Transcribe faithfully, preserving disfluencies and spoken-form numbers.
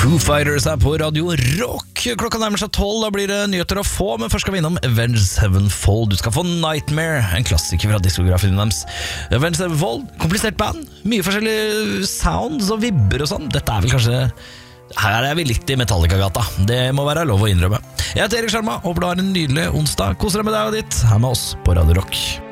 Foo Fighters er på Radio Rock. Klokka nærmer seg tolv, da blir det nyheter å få. Men først skal vi innom Avenged Sevenfold. Du skal få Nightmare, en klassiker fra diskografien deres. Avenged Sevenfold, komplisert band. Mye forskjellige sounds og vibber og sånn. Dette er vel kanskje... Her er vi litt i Metallica-gata. Det må være lov å innrømme. Jeg heter Erik Sharma, håper du har en nydelig onsdag. Koser deg med deg og ditt her med oss på Radio Rock.